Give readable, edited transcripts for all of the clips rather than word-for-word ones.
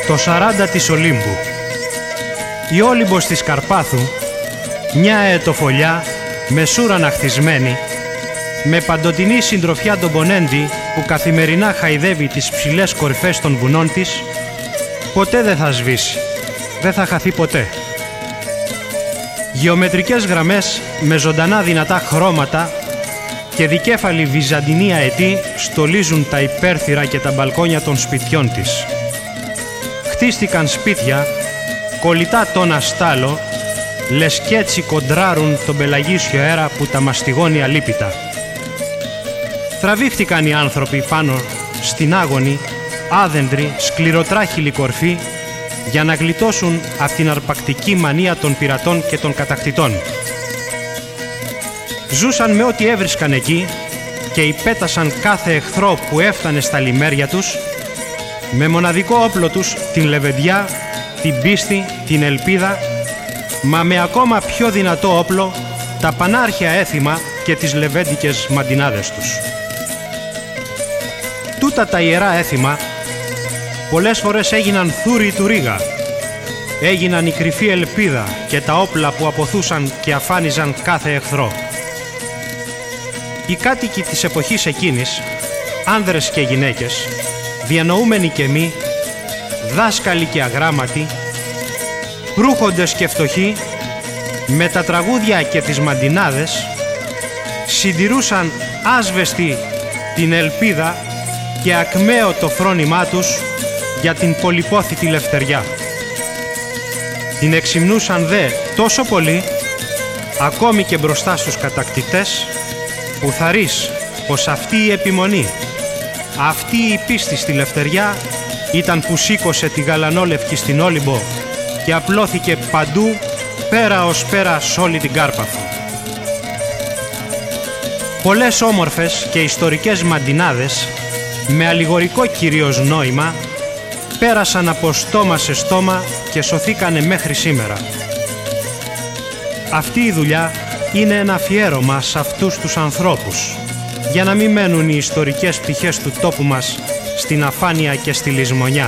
Το 40 της Ολύμπου. Η Όλυμπος της Καρπάθου, μια αετοφολιά με σούρανα χτισμένη, με παντοτινή συντροφιά τον πονέντη που καθημερινά χαϊδεύει τις ψηλές κορυφές των βουνών της, ποτέ δεν θα σβήσει, δεν θα χαθεί ποτέ. Γεωμετρικές γραμμές με ζωντανά δυνατά χρώματα και δικέφαλοι βυζαντινοί αετοί στολίζουν τα υπέρθυρα και τα μπαλκόνια των σπιτιών της. Χτίστηκαν σπίτια, κολλητά τόνα στάλο, λες κι έτσι κοντράρουν τον πελαγίσιο αέρα που τα μαστιγώνει αλίπητα. Τραβήχτηκαν οι άνθρωποι πάνω στην άγονη, άδεντρη, σκληροτράχυλη κορφή για να γλιτώσουν από την αρπακτική μανία των πειρατών και των κατακτητών. Ζούσαν με ό,τι έβρισκαν εκεί και υπέτασαν κάθε εχθρό που έφτανε στα λιμέρια τους, με μοναδικό όπλο τους την λεβεντιά, την πίστη, την ελπίδα, μα με ακόμα πιο δυνατό όπλο τα πανάρχια έθιμα και τις λεβέντικες μαντινάδες τους. Τούτα τα ιερά έθιμα πολλές φορές έγιναν θούροι του Ρήγα, έγιναν η κρυφή ελπίδα και τα όπλα που αποθούσαν και αφάνιζαν κάθε εχθρό. Οι κάτοικοι της εποχής εκείνης, άνδρες και γυναίκες, διανοούμενοι και μη, δάσκαλοι και αγράμματοι, προύχοντες και φτωχοί, με τα τραγούδια και τις μαντινάδες, συντηρούσαν άσβεστη την ελπίδα και ακμαίο το φρόνημά τους για την πολυπόθητη λευτεριά. Την εξυμνούσαν δε τόσο πολύ, ακόμη και μπροστά στους κατακτητές, που θαρείς πως αυτή η επιμονή, αυτή η πίστη στη λευτεριά ήταν που σήκωσε τη γαλανόλευκη στην Όλυμπο και απλώθηκε παντού, πέρα ως πέρα σ' όλη την Κάρπαθο. Πολλές όμορφες και ιστορικές μαντινάδες, με αλληγορικό κυρίως νόημα, πέρασαν από στόμα σε στόμα και σωθήκανε μέχρι σήμερα. Αυτή η δουλειά είναι ένα αφιέρωμα σε αυτούς τους ανθρώπους, για να μην μένουν οι ιστορικές πτυχές του τόπου μας στην αφάνεια και στη λησμονιά.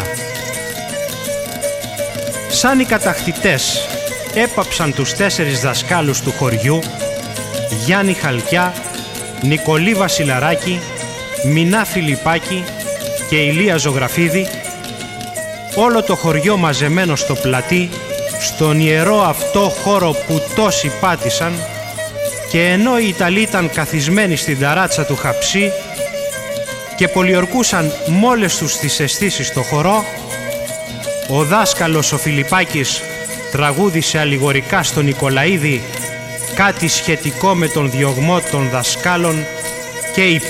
Σαν οι κατακτητές έπαψαν τους 4 δασκάλους του χωριού, Γιάννη Χαλκιά, Νικολή Βασιλαράκη, Μινά Φιλιππάκη και Ηλία Ζωγραφίδη, όλο το χωριό μαζεμένο στο πλατή, στον ιερό αυτό χώρο που τόσοι πάτησαν, και ενώ οι Ιταλοί ήταν καθισμένοι στην ταράτσα του Χαψί και πολιορκούσαν μόλες τους τις αισθήσεις στο χορό, ο δάσκαλος ο Φιλιππάκης τραγούδισε αλληγορικά στον Νικολαίδη κάτι σχετικό με τον διωγμό των δασκάλων και